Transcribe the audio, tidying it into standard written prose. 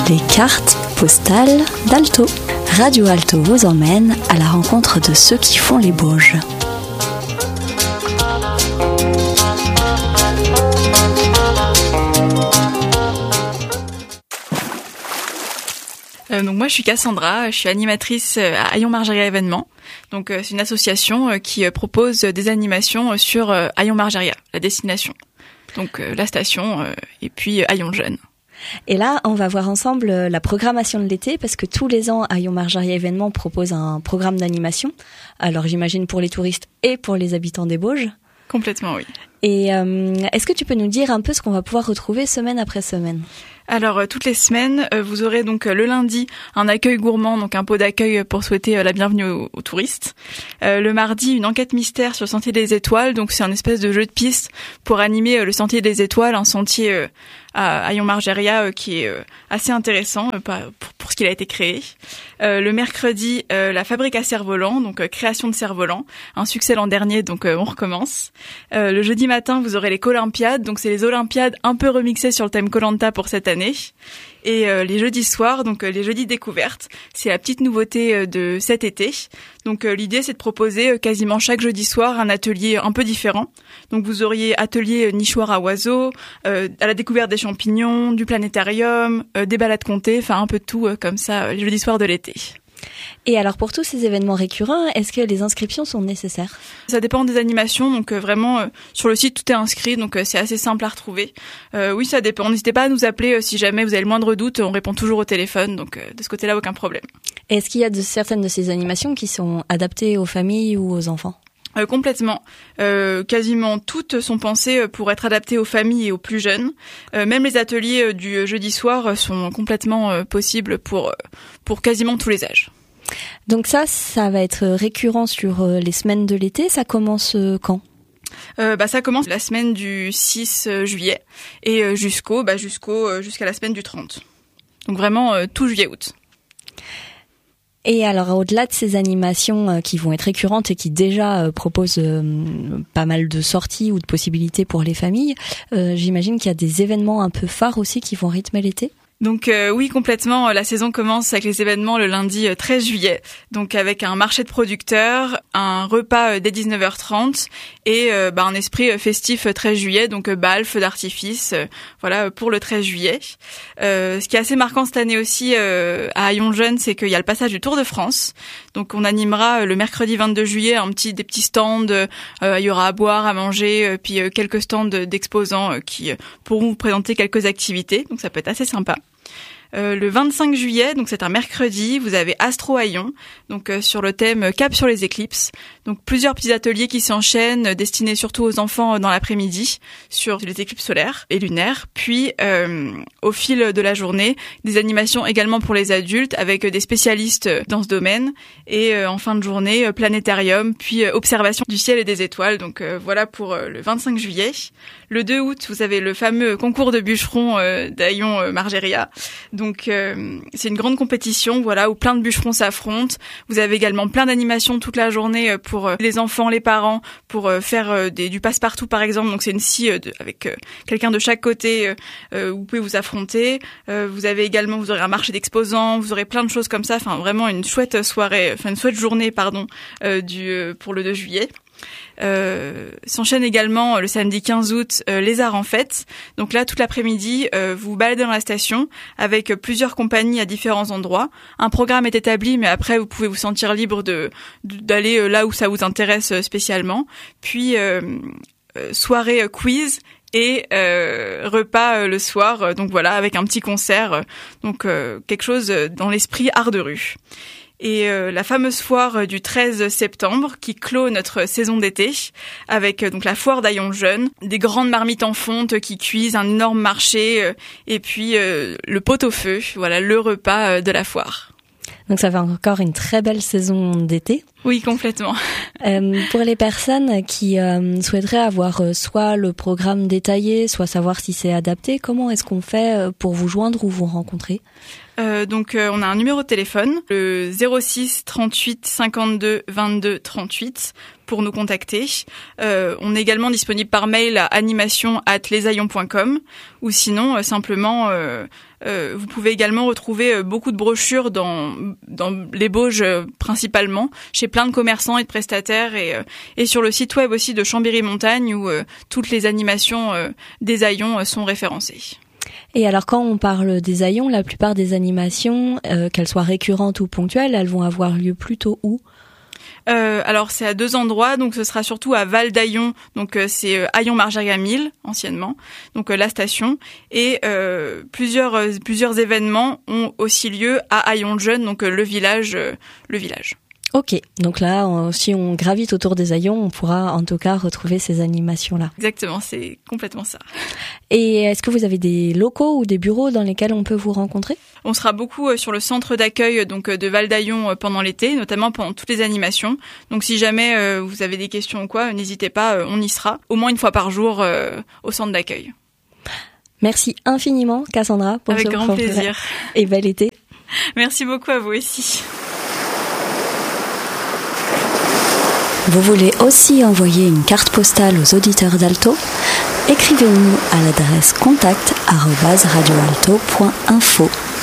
Les cartes postales d'Alto. Radio Alto vous emmène à la rencontre de ceux qui font les Bauges. Donc moi je suis Cassandra, je suis animatrice à Hayon Margeria Événements. Donc c'est une association qui propose des animations sur Hayon Margeria, la destination. Donc la station et puis Hayon Jeune. Et là, on va voir ensemble la programmation de l'été parce que tous les ans, Hayon Margeria Événements propose un programme d'animation. Alors j'imagine pour les touristes et pour les habitants des Bauges. Complètement, oui. Et est-ce que tu peux nous dire un peu ce qu'on va pouvoir retrouver semaine après semaine ? Alors toutes les semaines, vous aurez donc le lundi un accueil gourmand, donc un pot d'accueil pour souhaiter la bienvenue aux touristes. Le mardi, une enquête mystère sur le Sentier des Étoiles, donc c'est un espèce de jeu de piste pour animer le Sentier des Étoiles, un sentier à Hayon Margeria qui est assez intéressant pour ce qu'il a été créé. Le mercredi, la fabrique à cerf-volant, donc création de cerf-volant, un succès l'an dernier, donc on recommence. Le jeudi matin, vous aurez les Colympiades, donc c'est les Olympiades un peu remixées sur le thème Koh-Lanta pour cette année. Et les jeudis soirs, donc les jeudis découvertes, c'est la petite nouveauté de cet été. Donc l'idée c'est de proposer quasiment chaque jeudi soir un atelier un peu différent. Donc vous auriez atelier nichoir à oiseaux, à la découverte des champignons, du planétarium, des balades comptées, enfin un peu de tout comme ça les jeudis soirs de l'été. Et alors pour tous ces événements récurrents, est-ce que les inscriptions sont nécessaires ? Ça dépend des animations, donc vraiment sur le site tout est inscrit, donc c'est assez simple à retrouver. Oui, ça dépend. N'hésitez pas à nous appeler si jamais vous avez le moindre doute, on répond toujours au téléphone, donc de ce côté-là aucun problème. Et est-ce qu'il y a certaines de ces animations qui sont adaptées aux familles ou aux enfants ? Complètement. Quasiment toutes sont pensées pour être adaptées aux familles et aux plus jeunes. Même les ateliers du jeudi soir sont complètement possibles pour quasiment tous les âges. Donc ça va être récurrent sur les semaines de l'été. Ça commence quand ? Ça commence la semaine du 6 juillet et jusqu'à la semaine du 30. Donc vraiment tout juillet-août. Et alors, au-delà de ces animations qui vont être récurrentes et qui déjà proposent pas mal de sorties ou de possibilités pour les familles, j'imagine qu'il y a des événements un peu phares aussi qui vont rythmer l'été ? Donc oui, complètement. La saison commence avec les événements le lundi 13 juillet. Donc avec un marché de producteurs, un repas dès 19h30 et un esprit festif 13 juillet. Donc bal, feu d'artifice, voilà pour le 13 juillet. Ce qui est assez marquant cette année aussi à Hayon Jeune, c'est qu'il y a le passage du Tour de France. Donc on animera le mercredi 22 juillet des petits stands. Il y aura à boire, à manger, puis quelques stands d'exposants qui pourront vous présenter quelques activités. Donc ça peut être assez sympa. Le 25 juillet, donc c'est un mercredi, vous avez Astro Hayon, donc sur le thème Cap sur les éclipses. Donc plusieurs petits ateliers qui s'enchaînent, destinés surtout aux enfants dans l'après-midi, sur les éclipses solaires et lunaires. Puis au fil de la journée, des animations également pour les adultes avec des spécialistes dans ce domaine. Et en fin de journée, planétarium, puis observation du ciel et des étoiles. Donc voilà pour le 25 juillet. Le 2 août, vous avez le fameux concours de bûcherons d'Hayon Margeria. Donc c'est une grande compétition, voilà, où plein de bûcherons s'affrontent. Vous avez également plein d'animations toute la journée pour les enfants, les parents, pour faire du passe-partout par exemple. Donc c'est une scie avec quelqu'un de chaque côté où vous pouvez vous affronter. Vous aurez un marché d'exposants, vous aurez plein de choses comme ça. Enfin vraiment une chouette journée pour le 2 juillet. S'enchaîne également le samedi 15 août les arts en fête. Donc là toute l'après-midi vous vous baladez dans la station avec plusieurs compagnies à différents endroits. Un programme est établi mais après vous pouvez vous sentir libre d'aller là où ça vous intéresse spécialement. Puis soirée quiz et repas le soir. Donc voilà avec un petit concert. Donc quelque chose dans l'esprit art de rue. Et la fameuse foire du 13 septembre qui clôt notre saison d'été avec donc la foire d'Hayon Jeune, des grandes marmites en fonte qui cuisent, un énorme marché et puis le pot-au-feu, voilà le repas de la foire. Donc ça fait encore une très belle saison d'été. Oui, complètement. Pour les personnes qui souhaiteraient avoir soit le programme détaillé, soit savoir si c'est adapté, comment est-ce qu'on fait pour vous joindre ou vous rencontrer ? Donc on a un numéro de téléphone, le 06 38 52 22 38 pour nous contacter. On est également disponible par mail à animation@lesaillons.com ou sinon simplement vous pouvez également retrouver beaucoup de brochures dans les Bauges principalement, chez plein de commerçants et de prestataires et sur le site web aussi de Chambéry-Montagne où toutes les animations des Haillons sont référencées. Et alors quand on parle des Haillons, la plupart des animations, qu'elles soient récurrentes ou ponctuelles, elles vont avoir lieu plutôt où ? Alors c'est à 2 endroits, donc ce sera surtout à Val d'Haillons, donc c'est Haillons-Marjagamil anciennement, donc la station, et plusieurs événements ont aussi lieu à Haillons-le-Jeune, donc le village. Ok, donc là, si on gravite autour des Haillons, on pourra en tout cas retrouver ces animations-là. Exactement, c'est complètement ça. Et est-ce que vous avez des locaux ou des bureaux dans lesquels on peut vous rencontrer ? On sera beaucoup sur le centre d'accueil donc de Val d'Haillons pendant l'été, notamment pendant toutes les animations. Donc si jamais vous avez des questions ou quoi, n'hésitez pas, on y sera au moins une fois par jour au centre d'accueil. Merci infiniment Cassandra pour Avec grand plaisir. Et bel été. Merci beaucoup à vous aussi. Vous voulez aussi envoyer une carte postale aux auditeurs d'Alto ? Écrivez-nous à l'adresse contact@radioalto.info.